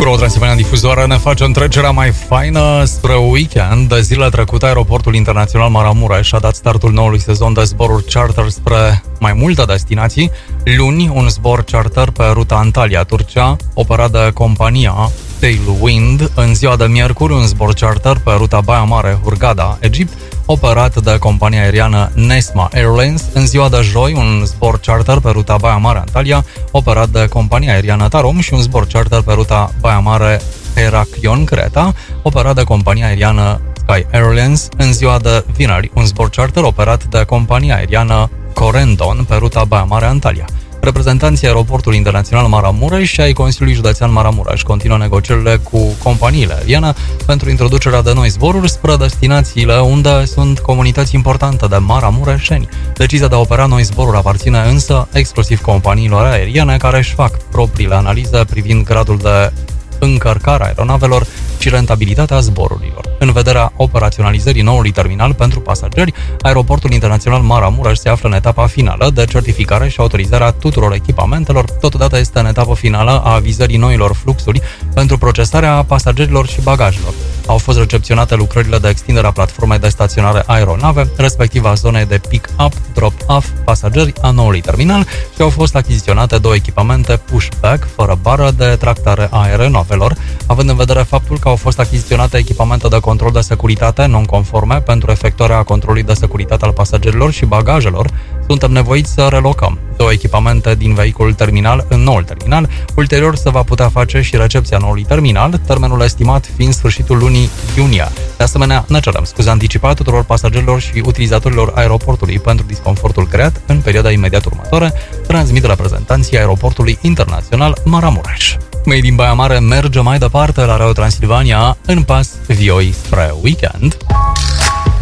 Pro Transilvania Difuzoare ne facem trecerea mai faină spre weekend. De zilele trecute, aeroportul internațional Maramureș a dat startul noului sezon de zboruri charter spre mai multe destinații. Luni, un zbor charter pe ruta Antalya-Turcia, operat de compania Tailwind. În ziua de miercuri, un zbor charter pe ruta Baia Mare-Hurghada, Egipt, operat de compania aeriană Nesma Airlines. În ziua de joi, un zbor charter pe ruta Baia Mare-Antalya, operat de compania aeriană Tarom, și un zbor charter pe ruta Baia Mare-Heraklion, Creta, operat de compania aeriană Sky Airlines. În ziua de vineri, un zbor charter operat de compania aeriană Corendon pe ruta Baia Mare-Antalya. Reprezentanții aeroportului internațional Maramureș și ai Consiliului Județean Maramureș continuă negocierile cu companiile aeriene pentru introducerea de noi zboruri spre destinațiile unde sunt comunități importante de maramureșeni. Decizia de a opera noi zboruri aparține însă exclusiv companiilor aeriene, care își fac propriile analize privind gradul de încărcare a aeronavelor și rentabilitatea zborurilor. În vederea operaționalizării noului terminal pentru pasageri, aeroportul internațional Maramureș se află în etapa finală de certificare și autorizarea tuturor echipamentelor. Totodată este în etapa finală a avizării noilor fluxuri pentru procesarea pasagerilor și bagajelor. Au fost recepționate lucrările de extindere a platformei de staționare aeronave, respectiv a zonei de pick-up, drop-off pasageri a noului terminal, și au fost achiziționate 2 echipamente pushback fără bară de tractare a aeronavelor. Având în vedere faptul că au fost achiziționate echipamente de control de securitate non-conforme pentru efectuarea controlului de securitate al pasagerilor și bagajelor, suntem nevoiți să relocăm 2 echipamente din vehiculul terminal în noul terminal. Ulterior se va putea face și recepția noului terminal, termenul estimat fiind sfârșitul lunii iunie. De asemenea, ne cerem scuze anticipat tuturor pasagerilor și utilizatorilor aeroportului pentru disconfortul creat în perioada imediat următoare, transmit reprezentanții aeroportului internațional Maramureș. Made in Baia Mare merge mai departe la Radio Transilvania în pas vioi spre weekend.